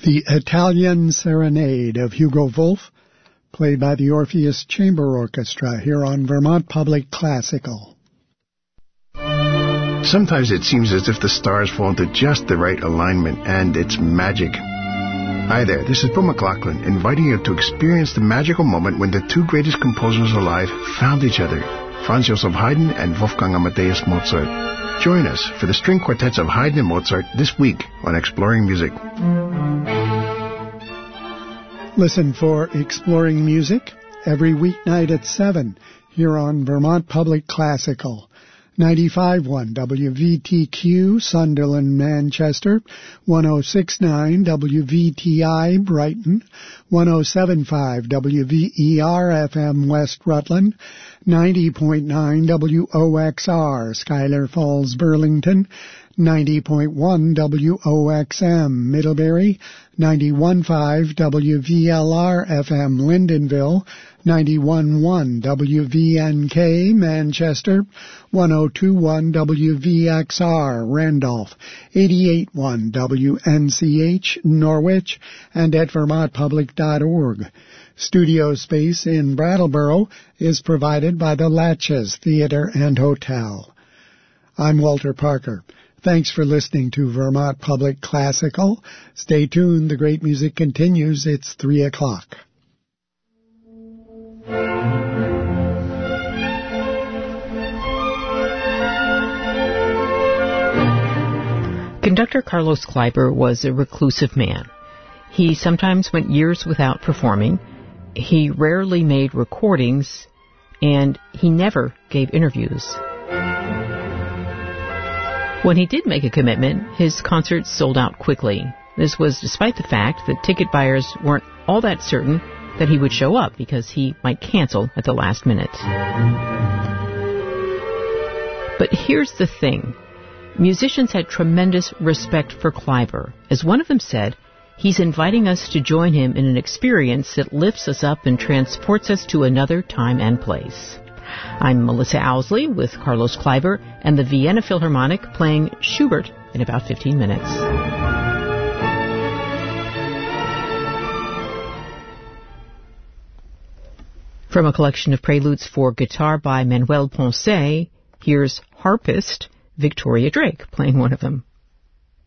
The Italian Serenade of Hugo Wolf, played by the Orpheus Chamber Orchestra here on Vermont Public Classical. Sometimes it seems as if the stars fall into just the right alignment, and it's magic. Hi there, this is Bill McLaughlin, inviting you to experience the magical moment when the two greatest composers alive found each other, Franz Joseph Haydn and Wolfgang Amadeus Mozart. Join us for the string quartets of Haydn and Mozart this week on Exploring Music. Listen for Exploring Music every weeknight at 7 here on Vermont Public Classical. 95.1 WVTQ, Sunderland, Manchester, 106.9 WVTI, Brighton, 107.5 WVER FM, West Rutland, 90.9 WOXR, Schuyler Falls, Burlington, 90.1 WOXM, Middlebury, 91.5 WVLR FM, Lyndonville, 91.1 WVNK, Manchester, 102.1 WVXR, Randolph, 88.1 WNCH, Norwich, and at vermontpublic.org. Studio space in Brattleboro is provided by the Latches Theater and Hotel. I'm Walter Parker. Thanks for listening to Vermont Public Classical. Stay tuned. The great music continues. It's 3 o'clock. Conductor Carlos Kleiber was a reclusive man. He sometimes went years without performing. He rarely made recordings, and he never gave interviews. When he did make a commitment, his concerts sold out quickly. This was despite the fact that ticket buyers weren't all that certain that he would show up because he might cancel at the last minute. But here's the thing. Musicians had tremendous respect for Kleiber. As one of them said, he's inviting us to join him in an experience that lifts us up and transports us to another time and place. I'm Melissa Owsley with Carlos Kleiber and the Vienna Philharmonic playing Schubert in about 15 minutes. From a collection of preludes for guitar by Manuel Ponce, here's harpist Victoria Drake playing one of them.